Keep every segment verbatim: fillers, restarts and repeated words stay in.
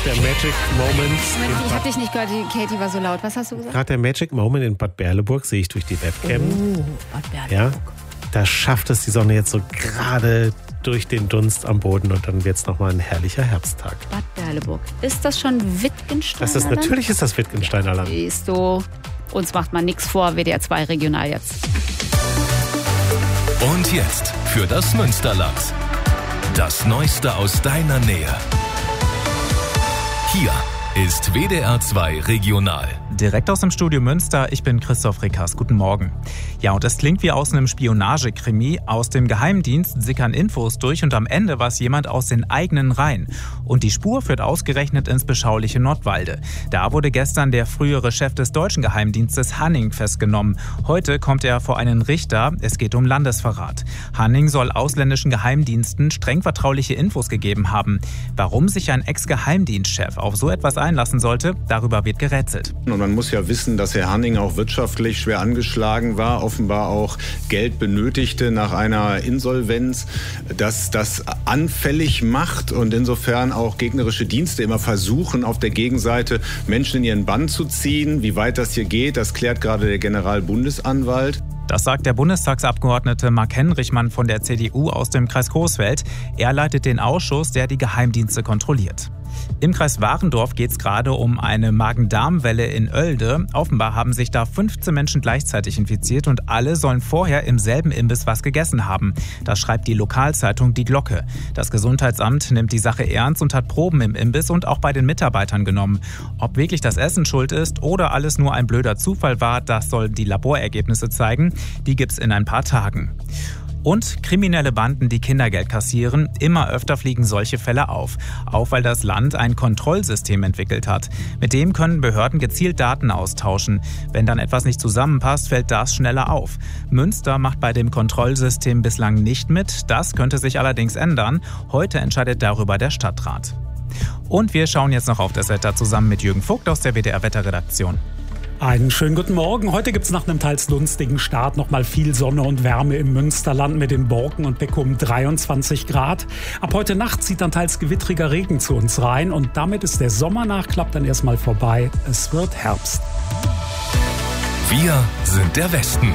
der Magic Moment. Moment, ich habe dich nicht gehört, die Katie war so laut. Was hast du gesagt? Gerade der Magic Moment in Bad Berleburg sehe ich durch die Webcam. Oh, Bad Berleburg. Ja, da schafft es die Sonne jetzt so gerade durch den Dunst am Boden und dann wird es nochmal ein herrlicher Herbsttag. Bad Berleburg. Ist das schon Wittgensteiner Das ist, Land? natürlich ist das Wittgensteiner Land. Siehst du, uns macht man nichts vor, W D R zwei Regional jetzt. Und jetzt für das Münsterland. Das Neueste aus deiner Nähe. Hier ist W D R zwei Regional. Direkt aus dem Studio Münster, ich bin Christoph Rickers. Guten Morgen. Ja, und es klingt wie aus einem Spionagekrimi. Aus dem Geheimdienst sickern Infos durch und am Ende war es jemand aus den eigenen Reihen. Und die Spur führt ausgerechnet ins beschauliche Nordwalde. Da wurde gestern der frühere Chef des deutschen Geheimdienstes Hanning festgenommen. Heute kommt er vor einen Richter. Es geht um Landesverrat. Hanning soll ausländischen Geheimdiensten streng vertrauliche Infos gegeben haben. Warum sich ein Ex-Geheimdienstchef auf so etwas einlassen sollte, darüber wird gerätselt. Und man muss ja wissen, dass Herr Hanning auch wirtschaftlich schwer angeschlagen war, offenbar auch Geld benötigte nach einer Insolvenz, dass das anfällig macht und insofern auch gegnerische Dienste immer versuchen, auf der Gegenseite Menschen in ihren Bann zu ziehen. Wie weit das hier geht, das klärt gerade der Generalbundesanwalt. Das sagt der Bundestagsabgeordnete Marc Henrichmann von der C D U aus dem Kreis Coesfeld. Er leitet den Ausschuss, der die Geheimdienste kontrolliert. Im Kreis Warendorf geht es gerade um eine Magen-Darm-Welle in Oelde. Offenbar haben sich da fünfzehn Menschen gleichzeitig infiziert und alle sollen vorher im selben Imbiss was gegessen haben. Das schreibt die Lokalzeitung Die Glocke. Das Gesundheitsamt nimmt die Sache ernst und hat Proben im Imbiss und auch bei den Mitarbeitern genommen. Ob wirklich das Essen schuld ist oder alles nur ein blöder Zufall war, das sollen die Laborergebnisse zeigen. Die gibt's in ein paar Tagen. Und kriminelle Banden, die Kindergeld kassieren. Immer öfter fliegen solche Fälle auf. Auch weil das Land ein Kontrollsystem entwickelt hat. Mit dem können Behörden gezielt Daten austauschen. Wenn dann etwas nicht zusammenpasst, fällt das schneller auf. Münster macht bei dem Kontrollsystem bislang nicht mit. Das könnte sich allerdings ändern. Heute entscheidet darüber der Stadtrat. Und wir schauen jetzt noch auf das Wetter zusammen mit Jürgen Vogt aus der W D R-Wetterredaktion. Einen schönen guten Morgen. Heute gibt es nach einem teils dunstigen Start noch mal viel Sonne und Wärme im Münsterland mit den Borken und Beckum dreiundzwanzig Grad. Ab heute Nacht zieht dann teils gewittriger Regen zu uns rein und damit ist der Sommernachklapp dann erstmal vorbei. Es wird Herbst. Wir sind der Westen.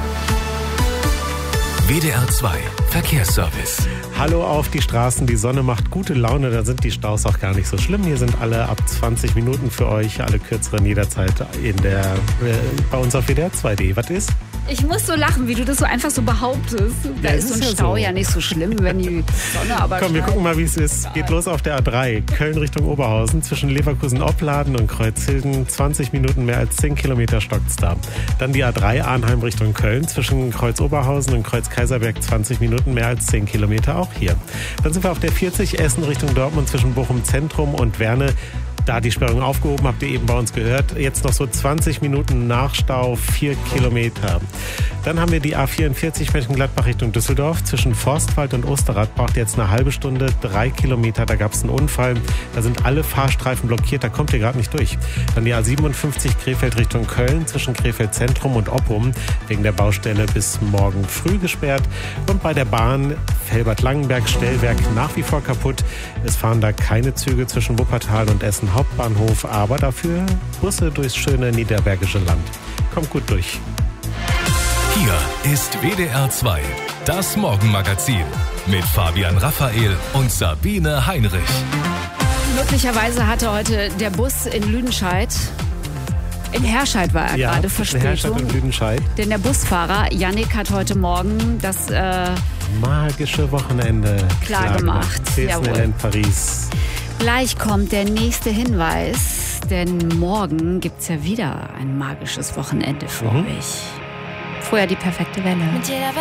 W D R zwei Verkehrsservice. Hallo auf die Straßen, die Sonne macht gute Laune, da sind die Staus auch gar nicht so schlimm. Hier sind alle ab zwanzig Minuten für euch, alle kürzeren jederzeit in der, äh, bei uns auf W D R zwei punkt de. Was ist? Ich muss so lachen, wie du das so einfach so behauptest. Da Ja, ist es so ein ist ja Stau so. ja nicht so schlimm, wenn die Sonne aber Komm, wir scheint. gucken mal, wie es ist. Geht los auf der A drei, Köln Richtung Oberhausen, zwischen Leverkusen-Opladen und Kreuzhilden, zwanzig Minuten, mehr als zehn Kilometer stockt's da. Dann die A drei, Arnheim Richtung Köln, zwischen Kreuz-Oberhausen und Kreuz-Kaiserberg, zwanzig Minuten, mehr als zehn Kilometer, auch hier. Dann sind wir auf der vierzig, Essen Richtung Dortmund, zwischen Bochum Zentrum und Werne. Da die Sperrung aufgehoben, habt ihr eben bei uns gehört. Jetzt noch so zwanzig Minuten Nachstau, vier Kilometer. Dann haben wir die A vierundvierzig Mönchengladbach Richtung Düsseldorf. Zwischen Forstwald und Osterrad braucht ihr jetzt eine halbe Stunde, drei Kilometer. Da gab es einen Unfall. Da sind alle Fahrstreifen blockiert, da kommt ihr gerade nicht durch. Dann die A siebenundfünfzig Krefeld Richtung Köln. Zwischen Krefeld Zentrum und Oppum. Wegen der Baustelle bis morgen früh gesperrt. Und bei der Bahn Felbert-Langenberg, Stellwerk nach wie vor kaputt. Es fahren da keine Züge zwischen Wuppertal und Essen Hauptbahnhof, aber dafür Busse durchs schöne niederbergische Land. Kommt gut durch. Hier ist W D R zwei, das Morgenmagazin mit Fabian Raphael und Sabine Heinrich. Möglicherweise hatte heute der Bus in Lüdenscheid, in Herscheid war er Ja, gerade, zwischen Herscheid Verspätung. und Lüdenscheid. Denn der Busfahrer Yannick hat heute Morgen das äh, Magische Wochenende Klar gemacht, jawohl. Disneyland Paris. Gleich kommt der nächste Hinweis, denn morgen gibt's ja wieder ein magisches Wochenende für Mhm. euch. Vorher die perfekte Welle. Mit jeder